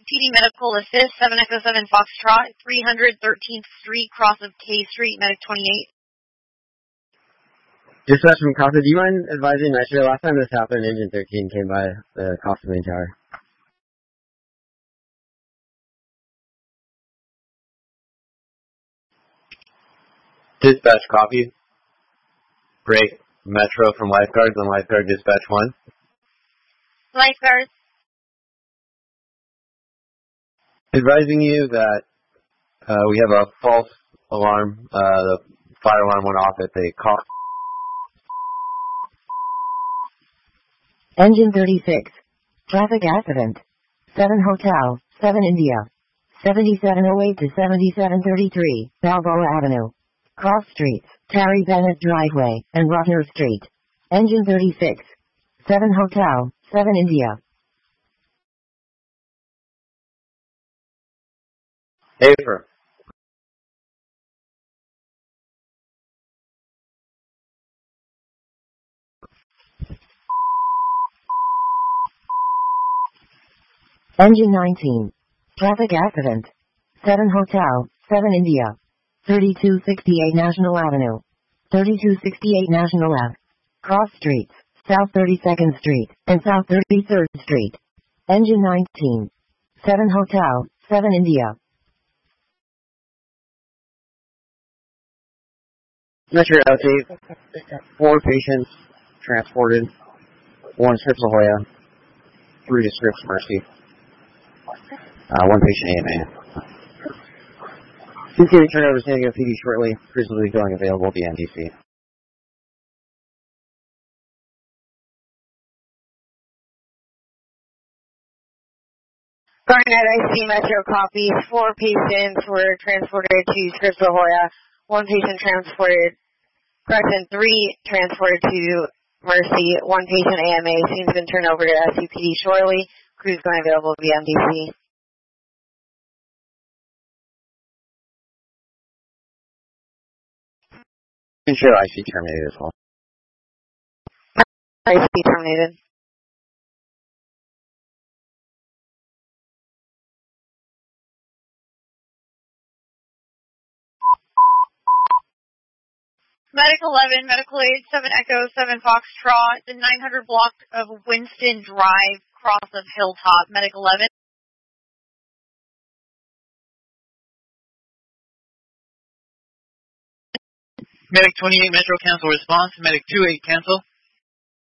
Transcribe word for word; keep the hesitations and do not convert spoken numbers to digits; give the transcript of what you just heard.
P D Medical Assist, seven Echo seven Foxtrot, three hundred thirteenth Street, cross of K Street, Medic twenty-eight. Dispatch from Casa, do you mind advising Metro? Last time this happened, Engine thirteen came by the Casa main tower. Dispatch copy. Break Metro from Lifeguards on Lifeguard Dispatch one. Lifeguards. Advising you that uh, we have a false alarm. Uh, the fire alarm went off at the call. Engine thirty-six. Traffic accident. seven Hotel, seven India. seventy-seven oh eight to seventy-seven thirty-three, Balboa Avenue. Cross Streets, Terry Bennett Driveway, and Rutner Street. Engine thirty-six. seven Hotel, seven India. Affirm. Engine nineteen. Traffic accident. seven Hotel, seven India. thirty-two sixty-eight National Avenue. thirty-two sixty-eight National Ave. Cross Streets, South thirty-second Street, and South thirty-third Street. Engine nineteen. seven Hotel, seven India. Metro update. Four patients transported. One Scripps La Jolla. Three to Scripps Mercy. Uh, one patient A M A. He's getting turned over to San Diego P D shortly. Crews will be going available via M D C. Garnet, I C Metro copy. Four patients were transported to Scripps La Jolla. One patient transported, correction, three transported to Mercy. One patient A M A seems been turned over to S U P D shortly. Crews going available via M D C. Ensure I C terminated as well. I C terminated. Medic eleven, Medical Aid, seven Echo seven Foxtrot, the nine hundred block of Winston Drive, cross of Hilltop, Medic eleven. Medic twenty-eight, Metro cancel response. Medic two eight, cancel.